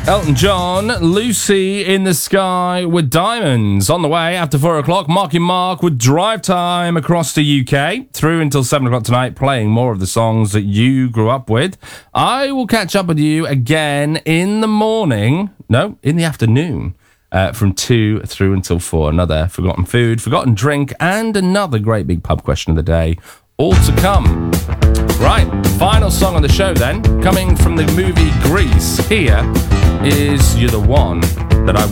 Elton John, Lucy in the Sky with Diamonds. On the way after 4 o'clock, Marky Mark with Drive Time across the UK. Through until 7 o'clock tonight, playing more of the songs that you grew up with. I will catch up with you again in the morning. No, in the afternoon. From 2 through until 4. Another forgotten food, forgotten drink, and another great big pub question of the day. All to come. Right, final song on the show then, coming from the movie Grease. Here is You're the One That I